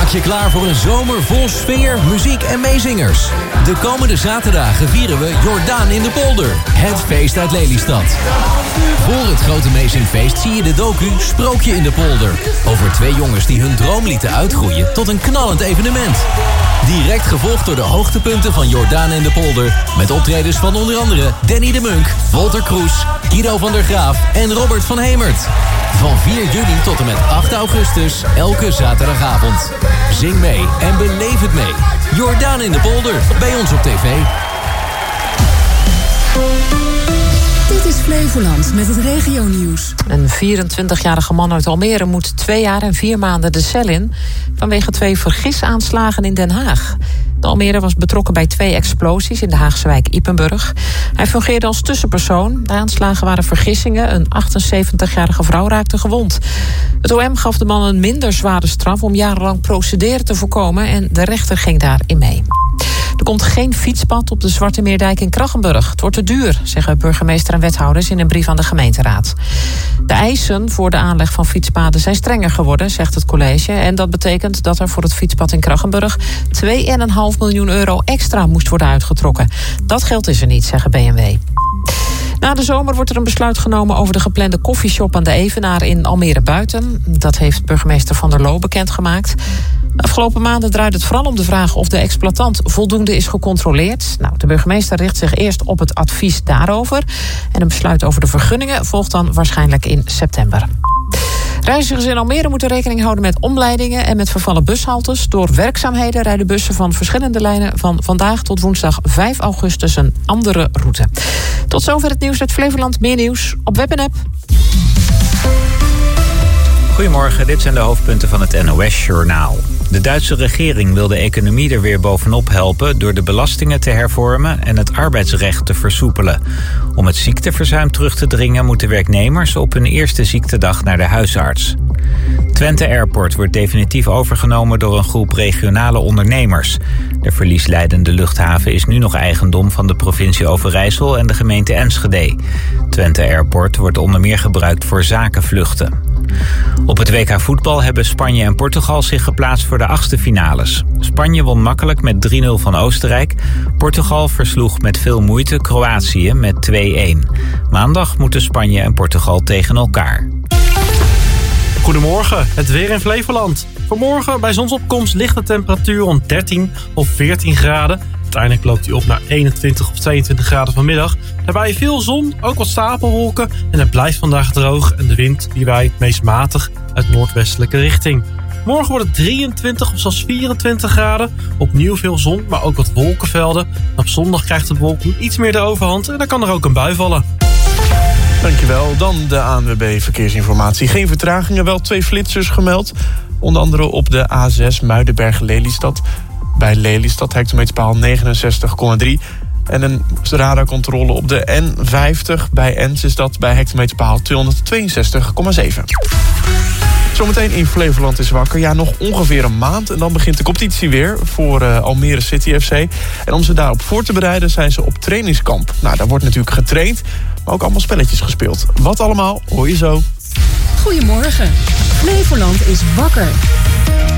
Maak je klaar voor een zomer vol sfeer, muziek en meezingers. De komende zaterdagen vieren we Jordaan in de Polder. Het feest uit Lelystad. Voor het grote meezingfeest zie je de docu Sprookje in de Polder. Over 2 jongens die hun droom lieten uitgroeien tot een knallend evenement. Direct gevolgd door de hoogtepunten van Jordaan in de Polder. Met optredens van onder andere Danny de Munk, Walter Kroes, Guido van der Graaf en Robert van Hemert. Van 4 juli tot en met 8 augustus, elke zaterdagavond. Zing mee en beleef het mee. Jordaan in de Polder, bij ons op tv. Dit is Flevoland met het regionieuws. Een 24-jarige man uit Almere moet 2 jaar en 4 maanden de cel in vanwege 2 vergisaanslagen in Den Haag. De Almere was betrokken bij 2 explosies in de Haagse wijk Ypenburg. Hij fungeerde als tussenpersoon. De aanslagen waren vergissingen. Een 78-jarige vrouw raakte gewond. Het OM gaf de man een minder zware straf om jarenlang procederen te voorkomen en de rechter ging daarin mee. Er komt geen fietspad op de Zwarte Meerdijk in Kraggenburg. Het wordt te duur, zeggen burgemeester en wethouders in een brief aan de gemeenteraad. De eisen voor de aanleg van fietspaden zijn strenger geworden, zegt het college. En dat betekent dat er voor het fietspad in Kraggenburg 2,5 miljoen euro extra moest worden uitgetrokken. Dat geld is er niet, zeggen B&W. Na de zomer wordt er een besluit genomen over de geplande koffieshop aan de Evenaar in Almere Buiten. Dat heeft burgemeester Van der Loo bekendgemaakt. De afgelopen maanden draait het vooral om de vraag of de exploitant voldoende is gecontroleerd. De burgemeester richt zich eerst op het advies daarover. En een besluit over de vergunningen volgt dan waarschijnlijk in september. Reizigers in Almere moeten rekening houden met omleidingen en met vervallen bushaltes. Door werkzaamheden rijden bussen van verschillende lijnen van vandaag tot woensdag 5 augustus een andere route. Tot zover het nieuws uit Flevoland. Meer nieuws op web en app. Goedemorgen, dit zijn de hoofdpunten van het NOS-journaal. De Duitse regering wil de economie er weer bovenop helpen door de belastingen te hervormen en het arbeidsrecht te versoepelen. Om het ziekteverzuim terug te dringen moeten werknemers op hun eerste ziektedag naar de huisarts. Twente Airport wordt definitief overgenomen door een groep regionale ondernemers. De verliesleidende luchthaven is nu nog eigendom van de provincie Overijssel en de gemeente Enschede. Twente Airport wordt onder meer gebruikt voor zakenvluchten. Op het WK voetbal hebben Spanje en Portugal zich geplaatst voor de 8e finales. Spanje won makkelijk met 3-0 van Oostenrijk. Portugal versloeg met veel moeite Kroatië met 2-1. Maandag moeten Spanje en Portugal tegen elkaar. Goedemorgen, het weer in Flevoland. Vanmorgen bij zonsopkomst ligt de temperatuur rond 13 of 14 graden. Uiteindelijk loopt die op naar 21 of 22 graden vanmiddag. Daarbij veel zon, ook wat stapelwolken. En het blijft vandaag droog en de wind die waait meest matig uit noordwestelijke richting. Morgen wordt het 23 of zelfs 24 graden. Opnieuw veel zon, maar ook wat wolkenvelden. En op zondag krijgt de bewolking iets meer de overhand en dan kan er ook een bui vallen. Dankjewel. Dan de ANWB Verkeersinformatie. Geen vertragingen, wel 2 flitsers gemeld. Onder andere op de A6 Muidenberg-Lelystad. Bij Lelystad hectometerpaal 69,3. En een radarcontrole op de N50 bij Ens is dat bij hectometerpaal 262,7. Zometeen in Flevoland is wakker. Ja, nog ongeveer een maand en dan begint de competitie weer voor Almere City FC. En om ze daarop voor te bereiden zijn ze op trainingskamp. Nou, daar wordt natuurlijk getraind, maar ook allemaal spelletjes gespeeld. Wat allemaal, hoor je zo. Goedemorgen. Flevoland is wakker.